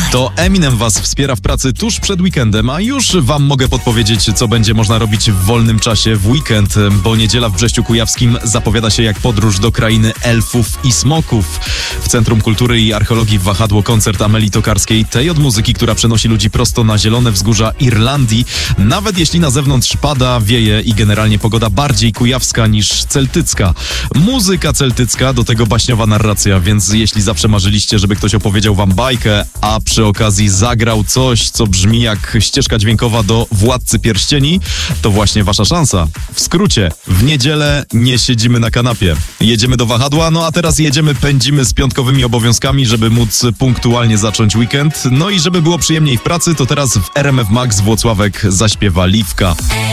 To Eminem was wspiera w pracy tuż przed weekendem, a już wam mogę podpowiedzieć, co będzie można robić w wolnym czasie w weekend, bo niedziela w Brześciu Kujawskim zapowiada się jak podróż do krainy elfów i smoków. W Centrum Kultury i Archeologii w Wahadło koncert Ameli Tokarskiej, tej od muzyki, która przenosi ludzi prosto na zielone wzgórza Irlandii, nawet jeśli na zewnątrz pada, wieje i generalnie pogoda bardziej kujawska niż celtycka. Muzyka celtycka, do tego baśniowa narracja, więc jeśli zawsze marzyliście, żeby ktoś opowiedział wam bajkę, a przy okazji zagrał coś, co brzmi jak ścieżka dźwiękowa do Władcy Pierścieni, to właśnie wasza szansa. W skrócie, w niedzielę nie siedzimy na kanapie. Jedziemy do Wahadła, no a teraz pędzimy z piątkowymi obowiązkami, żeby móc punktualnie zacząć weekend. No i żeby było przyjemniej w pracy, to teraz w RMF Max Włocławek zaśpiewa Liwka.